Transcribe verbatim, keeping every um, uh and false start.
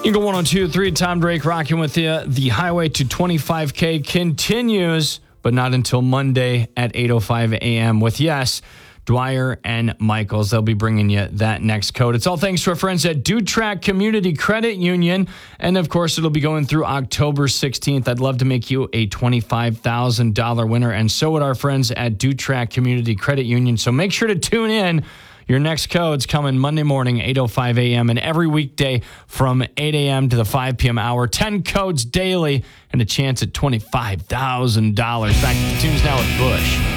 Eagle one oh two point three, Tom Drake rocking with you. The highway to twenty-five K continues, but not until Monday at eight oh five a.m. with, yes, Dwyer and Michaels. They'll be bringing you that next code. It's all thanks to our friends at Dutrack Community Credit Union. And, of course, it'll be going through October sixteenth. I'd love to make you a twenty-five thousand dollars winner, and so would our friends at Dutrack Community Credit Union. So make sure to tune in. Your next code's coming Monday morning, eight oh five a.m., and every weekday from eight a.m. to the five p.m. hour. ten codes daily and a chance at twenty-five thousand dollars. Back to the tunes now with Bush.